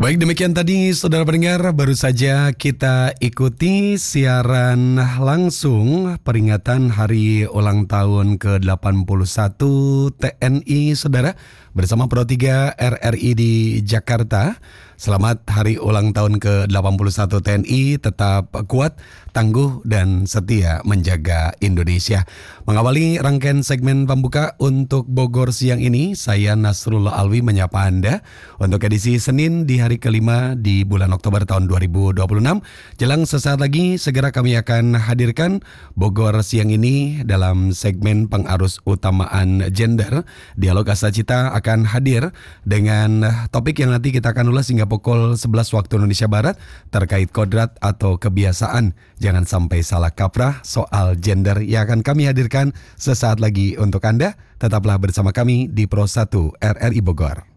Baik, demikian tadi saudara pendengar, baru saja kita ikuti siaran langsung peringatan Hari Ulang Tahun ke-81 TNI saudara bersama Pro 3 RRI di Jakarta. Selamat Hari Ulang Tahun ke-81 TNI, tetap kuat, tangguh, dan setia menjaga Indonesia. Mengawali rangkaian segmen pembuka untuk Bogor siang ini, saya Nasrullah Alwi menyapa Anda untuk edisi Senin di hari kelima di bulan Oktober tahun 2026. Jelang sesaat lagi, segera kami akan hadirkan Bogor siang ini dalam segmen pengarus utamaan gender. Dialog Asacita akan hadir dengan topik yang nanti kita akan ulas hingga pukul 11 waktu Indonesia Barat terkait kodrat atau kebiasaan. Jangan sampai salah kaprah soal gender yang akan kami hadirkan sesaat lagi untuk Anda. Tetaplah bersama kami di Pro 1 RRI Bogor.